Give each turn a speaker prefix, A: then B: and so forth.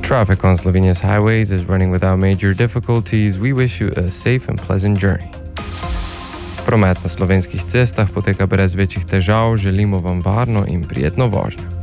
A: Traffic on Slovenia's highways is running without major difficulties. We wish you a safe and pleasant journey. Promet na slovenskih cestah poteka brez večjih težav. Želimo vam varno in prijetno vožnjo.